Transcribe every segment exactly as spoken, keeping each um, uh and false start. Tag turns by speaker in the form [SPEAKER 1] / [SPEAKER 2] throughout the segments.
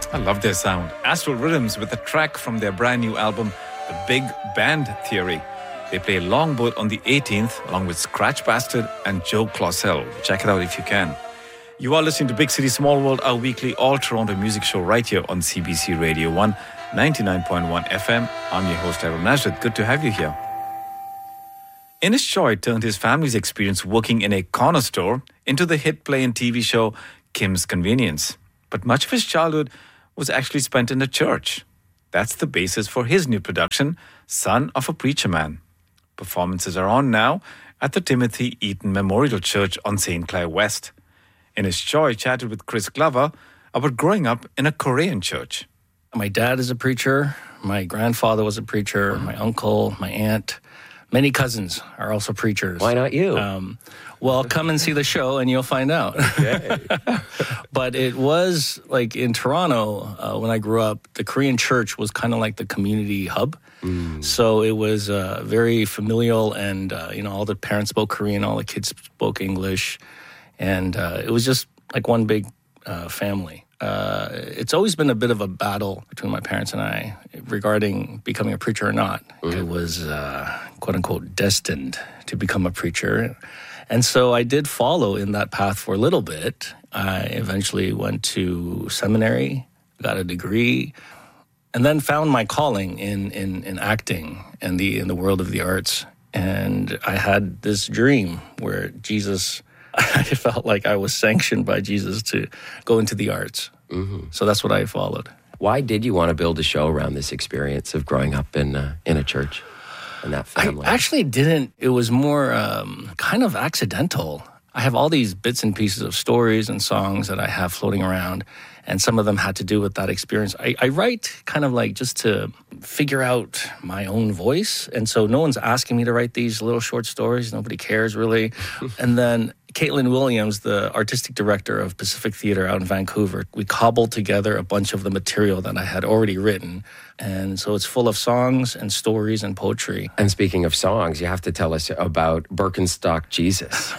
[SPEAKER 1] I love their sound. Astral Rhythms with a track from their brand new album, The Big Band Theory. They play Longboat on the eighteenth, along with Scratch Bastard and Joe Clausel. Check it out if you can. You are listening to Big City Small World, our weekly all-Toronto music show right here on C B C Radio one, ninety-nine point one F M. I'm your host, Errol Nazareth. Good to have you here. Inish Choi turned his family's experience working in a corner store into the hit play and T V show Kim's Convenience. But much of his childhood was actually spent in a church. That's the basis for his new production, Son of a Preacher Man. Performances are on now at the Timothy Eaton Memorial Church on Saint Clair West. Inish Choi chatted with Chris Glover about growing up in a Korean church.
[SPEAKER 2] My dad is a preacher. My grandfather was a preacher. My uncle, my aunt, many cousins are also preachers.
[SPEAKER 3] Why not you?
[SPEAKER 2] Um, well, come and see the show and you'll find out. Okay. But it was like in Toronto, uh, when I grew up, the Korean church was kind of like the community hub. Mm. So it was uh, very familial and, uh, you know, all the parents spoke Korean, all the kids spoke English. And uh, it was just like one big uh, family. Uh, it's always been a bit of a battle between my parents and I regarding becoming a preacher or not. Mm. I was, uh, quote unquote, destined to become a preacher. And so I did follow in that path for a little bit. I eventually went to seminary, got a degree, and then found my calling in, in, in acting and the in the world of the arts. And I had this dream where Jesus, I felt like I was sanctioned by Jesus to go into the arts. Mm-hmm. So that's what I followed.
[SPEAKER 3] Why did you want to build a show around this experience of growing up in uh, in a church and that family?
[SPEAKER 2] I actually didn't. It was more um, kind of accidental. I have all these bits and pieces of stories and songs that I have floating around, and some of them had to do with that experience. I, I write kind of like just to figure out my own voice, and so no one's asking me to write these little short stories. Nobody cares, really. And then Caitlin Williams, the artistic director of Pacific Theatre out in Vancouver, we cobbled together a bunch of the material that I had already written. And so it's full of songs and stories and poetry.
[SPEAKER 3] And speaking of songs, you have to tell us about Birkenstock Jesus.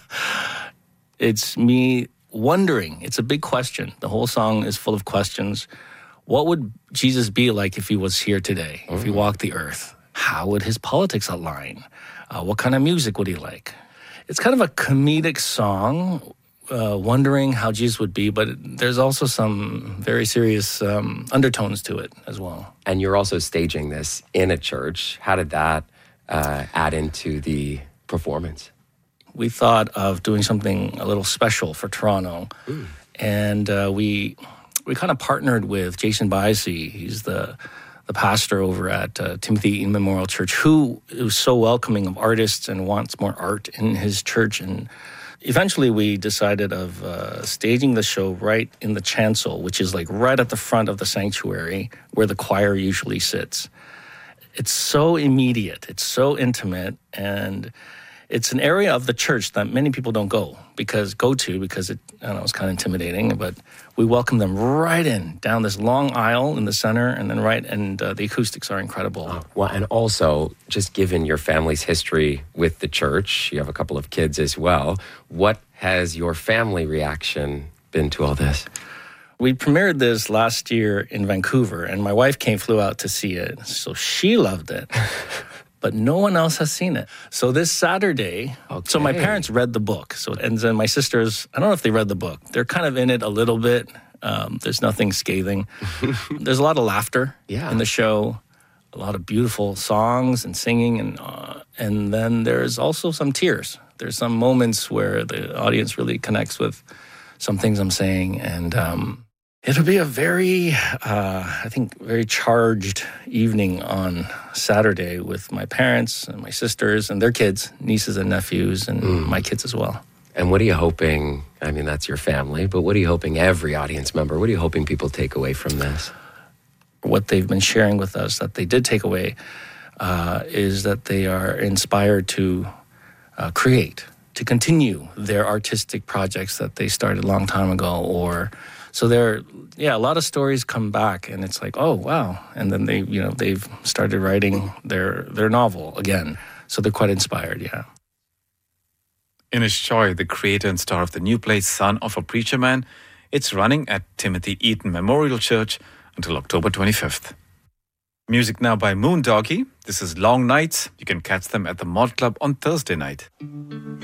[SPEAKER 2] It's me wondering. It's a big question. The whole song is full of questions. What would Jesus be like if he was here today, mm. if he walked the earth? How would his politics align? Uh, what kind of music would he like? It's kind of a comedic song, uh, wondering how Jesus would be, but there's also some very serious um, undertones to it as well.
[SPEAKER 3] And you're also staging this in a church. How did that uh, add into the performance?
[SPEAKER 2] We thought of doing something a little special for Toronto, Ooh. and uh, we we kind of partnered with Jason Biasi. He's the the pastor over at uh, Timothy Eaton Memorial Church, who is so welcoming of artists and wants more art in his church. And eventually we decided of uh, staging the show right in the chancel, which is like right at the front of the sanctuary where the choir usually sits. It's so immediate, it's so intimate, and it's an area of the church that many people don't go because go to because it I don't know it's kind of intimidating. But we welcome them right in down this long aisle in the center, and then right and uh, the acoustics are incredible.
[SPEAKER 3] Oh, well, and also just given your family's history with the church, you have a couple of kids as well. What has your family reaction been to all this?
[SPEAKER 2] We premiered this last year in Vancouver, and my wife came flew out to see it, so she loved it. But no one else has seen it. So this Saturday, okay. So my parents read the book. So and then my sisters, I don't know if they read the book. They're kind of in it a little bit. Um, there's nothing scathing. There's a lot of laughter yeah. in the show, a lot of beautiful songs and singing, and uh, and then there's also some tears. There's some moments where the audience really connects with some things I'm saying, and um, it'll be a very, uh, I think, very charged evening on Saturday with my parents and my sisters and their kids, nieces and nephews, and mm. my kids as well.
[SPEAKER 3] And what are you hoping, I mean, that's your family, but what are you hoping every audience member, what are you hoping people take away from this?
[SPEAKER 2] What they've been sharing with us that they did take away uh, is that they are inspired to uh, create, to continue their artistic projects that they started a long time ago, or so there, yeah, a lot of stories come back, and it's like, oh wow, and then they, you know, they've started writing their their novel again, so they're quite inspired, yeah.
[SPEAKER 1] Inish Choi, the creator and star of the new play Son of a Preacher Man, It's running at Timothy Eaton Memorial Church until October twenty-fifth. Music now by Moondoggie. This is Long Nights. You can catch them at the Mod Club on Thursday night.